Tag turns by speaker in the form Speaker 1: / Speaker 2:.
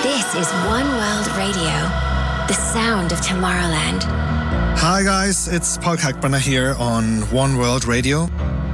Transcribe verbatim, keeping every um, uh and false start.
Speaker 1: This is One World Radio, the sound of Tomorrowland.
Speaker 2: Hi guys, it's Paul Kalkbrenner here on One World Radio.